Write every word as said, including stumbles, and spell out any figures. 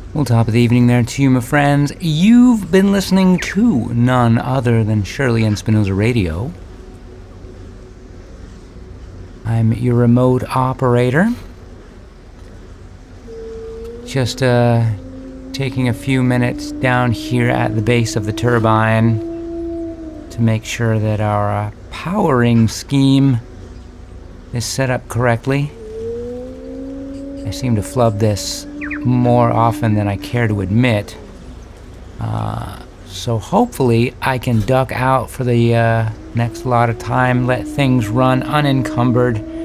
Well, top of the evening there to you, my friends. You've been listening to none other than Shirley and Spinoza Radio. I'm your remote operator. Just uh, taking a few minutes down here at the base of the turbine to make sure that our uh, powering scheme is set up correctly. I seem to flub this more often than I care to admit. Uh, so hopefully I can duck out for the uh, next lot of time, let things run unencumbered,